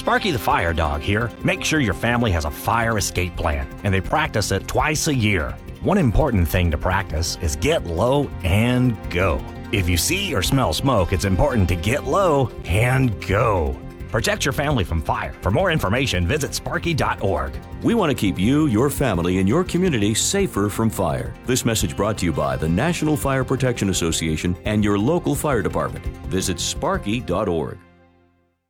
Sparky the Fire Dog here. Make sure your family has a fire escape plan, and they practice it twice a year. One important thing to practice is get low and go. If you see or smell smoke, it's important to get low and go. Protect your family from fire. For more information, visit sparky.org. We want to keep you, your family, and your community safer from fire. This message brought to you by the National Fire Protection Association and your local fire department. Visit sparky.org.